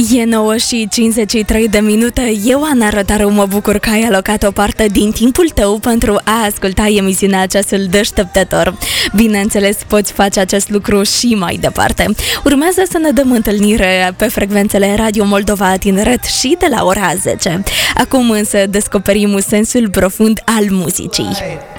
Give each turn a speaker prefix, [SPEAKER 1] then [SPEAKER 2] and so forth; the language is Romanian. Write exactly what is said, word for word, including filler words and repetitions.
[SPEAKER 1] E nouă și cincizeci și trei de minute. Eu, Ana Rotaru, mă bucur că ai alocat o parte din timpul tău pentru a asculta emisiunea Ceasul Deșteptător. Bineînțeles, poți face acest lucru și mai departe. Urmează să ne dăm întâlnire pe frecvențele Radio Moldova Tineret și de la ora zece. Acum însă descoperim sensul profund al muzicii.